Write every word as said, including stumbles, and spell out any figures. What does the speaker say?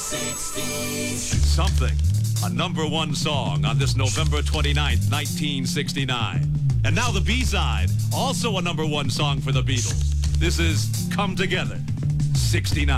Something, a number one song on this November twenty-ninth, nineteen sixty-nine. And now the B-side, also a number one song for the Beatles. This is Come Together, sixty-nine.